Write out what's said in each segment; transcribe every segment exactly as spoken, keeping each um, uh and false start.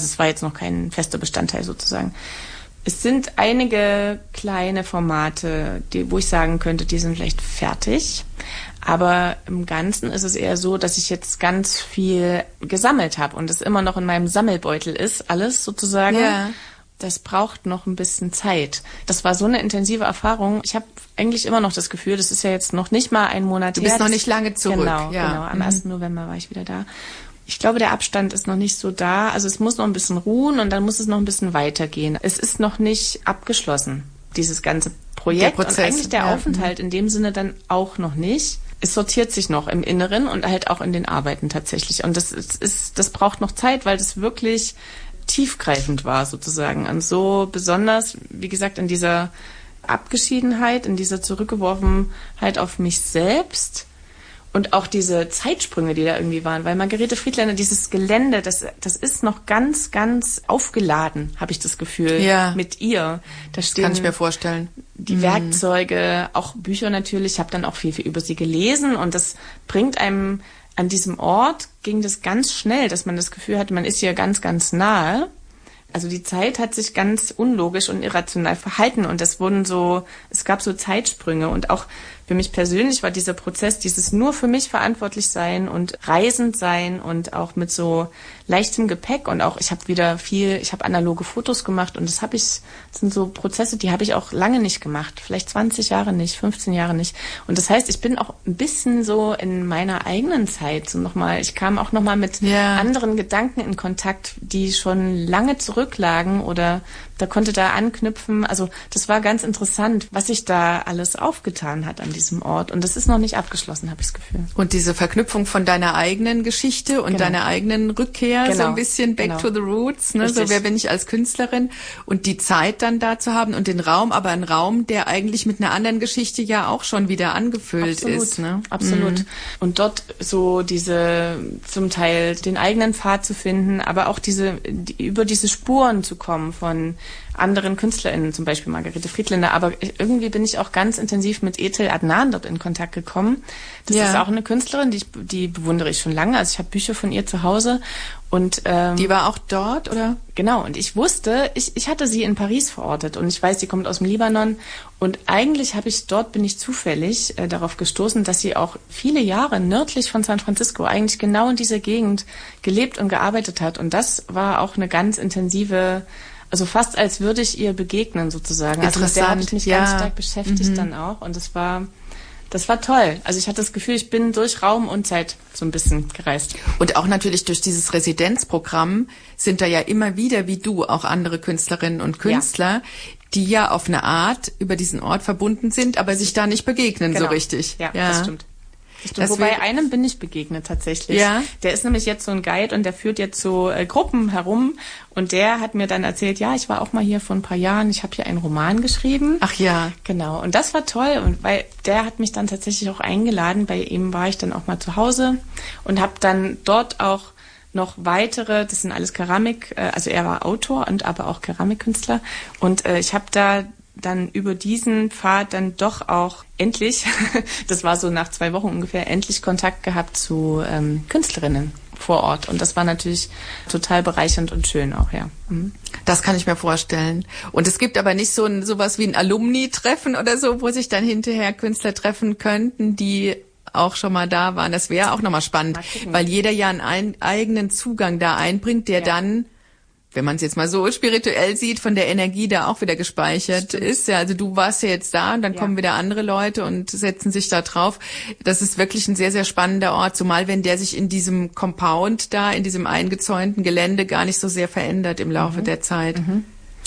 es war jetzt noch kein fester Bestandteil sozusagen. Es sind einige kleine Formate, die, wo ich sagen könnte, die sind vielleicht fertig. Aber im Ganzen ist es eher so, dass ich jetzt ganz viel gesammelt habe und es immer noch in meinem Sammelbeutel ist, alles sozusagen. Ja. Das braucht noch ein bisschen Zeit. Das war so eine intensive Erfahrung. Ich habe eigentlich immer noch das Gefühl, das ist ja jetzt noch nicht mal ein Monat her. Du bist her. noch nicht lange zurück. Genau, ja. genau. Am mhm. ersten November war ich wieder da. Ich glaube, der Abstand ist noch nicht so da. Also es muss noch ein bisschen ruhen und dann muss es noch ein bisschen weitergehen. Es ist noch nicht abgeschlossen, dieses ganze Projekt. Der Prozess, und eigentlich der ja. Aufenthalt in dem Sinne dann auch noch nicht. Es sortiert sich noch im Inneren und halt auch in den Arbeiten tatsächlich. Und das ist, ist das braucht noch Zeit, weil das wirklich tiefgreifend war sozusagen. Und so besonders, wie gesagt, in dieser Abgeschiedenheit, in dieser Zurückgeworfenheit auf mich selbst. Und auch diese Zeitsprünge, die da irgendwie waren. Weil Margarete Friedländer, dieses Gelände, das, das ist noch ganz, ganz aufgeladen, habe ich das Gefühl, ja. mit ihr. Da stehen kann ich mir vorstellen. Die mhm. Werkzeuge, auch Bücher natürlich. Ich habe dann auch viel, viel über sie gelesen. Und das bringt einem, an diesem Ort ging das ganz schnell, dass man das Gefühl hatte, man ist hier ganz, ganz nahe. Also die Zeit hat sich ganz unlogisch und irrational verhalten. Und das wurden so, es gab so Zeitsprünge. Und auch für mich persönlich war dieser Prozess, dieses nur für mich verantwortlich sein und reisend sein und auch mit so leichtem Gepäck und auch ich habe wieder viel, ich habe analoge Fotos gemacht und das habe ich, das sind so Prozesse, die habe ich auch lange nicht gemacht, vielleicht zwanzig Jahre nicht, fünfzehn Jahre nicht. Und das heißt, ich bin auch ein bisschen so in meiner eigenen Zeit so nochmal, ich kam auch nochmal mit ja. anderen Gedanken in Kontakt, die schon lange zurücklagen oder da konnte da anknüpfen. Also das war ganz interessant, was sich da alles aufgetan hat an diesem Ort. Und das ist noch nicht abgeschlossen, habe ich das Gefühl. Und diese Verknüpfung von deiner eigenen Geschichte und genau. deiner eigenen Rückkehr, genau. so ein bisschen back genau. to the roots, ne? So wer bin ich als Künstlerin und die Zeit dann da zu haben und den Raum, aber ein Raum, der eigentlich mit einer anderen Geschichte ja auch schon wieder angefüllt Absolut. ist. Ne? Absolut. Mhm. Und dort so diese, zum Teil den eigenen Pfad zu finden, aber auch diese, die, über diese Spuren zu kommen von anderen KünstlerInnen, zum Beispiel Margarete Friedländer, aber irgendwie bin ich auch ganz intensiv mit Ethel Adnan dort in Kontakt gekommen. Das ja. ist auch eine Künstlerin, die, ich, die bewundere ich schon lange. Also ich habe Bücher von ihr zu Hause. Und ähm, die war auch dort, oder? Genau, und ich wusste, ich, ich hatte sie in Paris verortet und ich weiß, sie kommt aus dem Libanon und eigentlich habe ich, dort bin ich zufällig äh, darauf gestoßen, dass sie auch viele Jahre nördlich von San Francisco eigentlich genau in dieser Gegend gelebt und gearbeitet hat und das war auch eine ganz intensive, also fast als würde ich ihr begegnen sozusagen. Interessant, also mit der habe ich mich ja. ganz stark beschäftigt mhm. dann auch und das war... Das war toll. Also ich hatte das Gefühl, ich bin durch Raum und Zeit so ein bisschen gereist. Und auch natürlich durch dieses Residenzprogramm sind da ja immer wieder, wie du, auch andere Künstlerinnen und Künstler, ja. die ja auf eine Art über diesen Ort verbunden sind, aber sich da nicht begegnen genau. so richtig. Ja, ja. das stimmt. Das Wobei wir, einem bin ich begegnet tatsächlich. Ja? Der ist nämlich jetzt so ein Guide und der führt jetzt so äh, Gruppen herum und der hat mir dann erzählt, ja, ich war auch mal hier vor ein paar Jahren, ich habe hier einen Roman geschrieben. Ach ja. Genau, und das war toll und weil der hat mich dann tatsächlich auch eingeladen, bei ihm war ich dann auch mal zu Hause und habe dann dort auch noch weitere, das sind alles Keramik, äh, also er war Autor und aber auch Keramikkünstler und äh, ich habe da dann über diesen Pfad dann doch auch endlich, das war so nach zwei Wochen ungefähr, endlich Kontakt gehabt zu ähm, Künstlerinnen vor Ort. Und das war natürlich total bereichernd und schön auch, ja. Mhm. Das kann ich mir vorstellen. Und es gibt aber nicht so ein, sowas wie ein Alumni-Treffen oder so, wo sich dann hinterher Künstler treffen könnten, die auch schon mal da waren. Das wäre auch nochmal spannend, weil jeder ja einen ein, eigenen Zugang da einbringt, der ja. dann, wenn man es jetzt mal so spirituell sieht, von der Energie da auch wieder gespeichert Stimmt. ist. Ja, also du warst ja jetzt da und dann ja. kommen wieder andere Leute und setzen sich da drauf. Das ist wirklich ein sehr, sehr spannender Ort, zumal wenn der sich in diesem Compound da, in diesem eingezäunten Gelände gar nicht so sehr verändert im Laufe mhm. der Zeit. Mhm.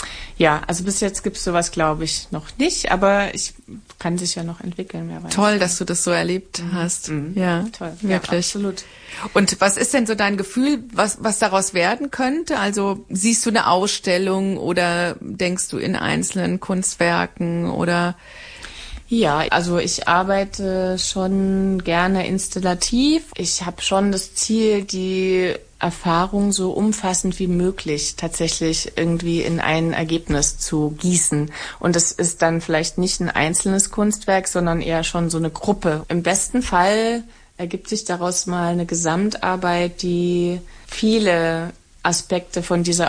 Ja, also bis jetzt gibt's sowas, glaube ich, noch nicht, aber ich kann sich ja noch entwickeln, wer weiß. Toll, dass du das so erlebt mhm. hast. Mhm. Ja, toll. Wirklich. Ja, absolut. Und was ist denn so dein Gefühl, was, was daraus werden könnte? Also siehst du eine Ausstellung oder denkst du in einzelnen Kunstwerken oder? Ja, also ich arbeite schon gerne installativ. Ich habe schon das Ziel, die Erfahrung so umfassend wie möglich tatsächlich irgendwie in ein Ergebnis zu gießen. Und das ist dann vielleicht nicht ein einzelnes Kunstwerk, sondern eher schon so eine Gruppe. Im besten Fall ergibt sich daraus mal eine Gesamtarbeit, die viele Aspekte von dieser